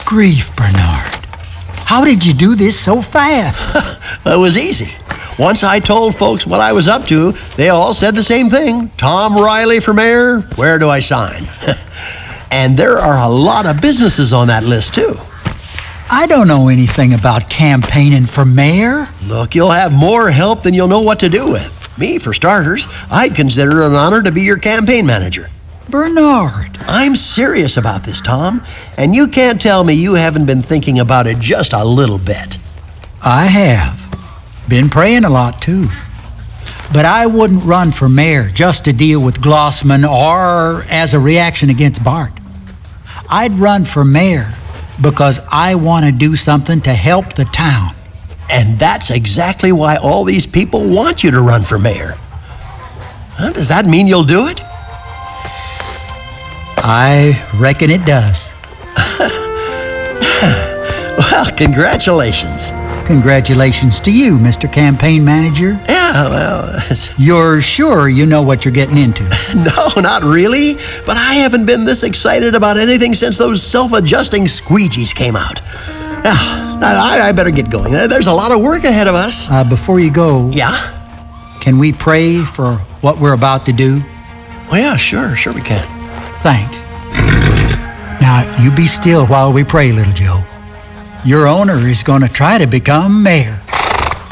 grief, Bernard. How did you do this so fast? It was easy. Once I told folks what I was up to, they all said the same thing. Tom Riley for mayor, where do I sign? And there are a lot of businesses on that list, too. I don't know anything about campaigning for mayor. Look, you'll have more help than you'll know what to do with. Me, for starters, I'd consider it an honor to be your campaign manager. Bernard. I'm serious about this, Tom, and you can't tell me you haven't been thinking about it just a little bit. I have. Been praying a lot, too. But I wouldn't run for mayor just to deal with Glossman or as a reaction against Bart. I'd run for mayor because I want to do something to help the town. And that's exactly why all these people want you to run for mayor. Huh? Does that mean you'll do it? I reckon it does. Well, congratulations. Congratulations to you, Mr. Campaign Manager. Yeah, well... You're sure you know what you're getting into? No, not really. But I haven't been this excited about anything since those self-adjusting squeegees came out. I better get going. There's a lot of work ahead of us. Before you go... Yeah? Can we pray for what we're about to do? Well, yeah, sure we can. Thanks. Now, you be still while we pray, little Joe. Your owner is going to try to become mayor.